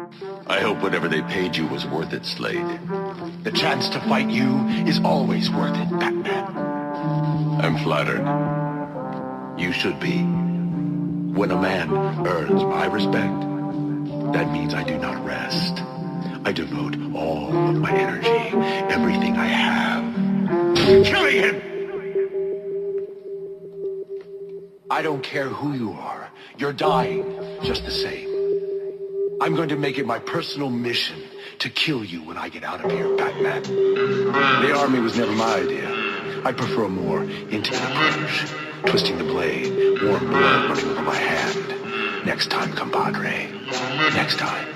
I hope whatever they paid you was worth it, Slade. The chance to fight you is always worth it, Batman. I'm flattered. You should be. When a man earns my respect, that means I do not rest. I devote all of my energy, everything I have, to killing him! I don't care who you are. You're dying just the same. I'm going to make it my personal mission to kill you when I get out of here, Batman. The army was never my idea. I prefer a more intimate approach. Twisting the blade, warm blood running over my hand. Next time, compadre. Next time.